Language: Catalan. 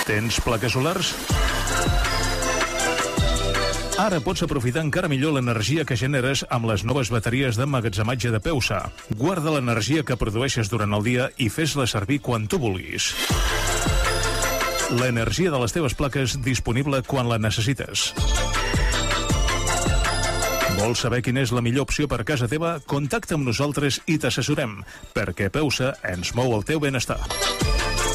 Tens plaques solars? Ara pots aprofitar encara millor l'energia que generes amb les noves bateries d'emmagatzematge de Peusa. Guarda l'energia que produeixes durant el dia i fes-la servir quan tu vulguis. L'energia de les teves plaques disponible quan la necessites. Vols saber quina és la millor opció per casa teva? Contacta amb nosaltres i t'assessorem, perquè Peusa ens mou el teu benestar.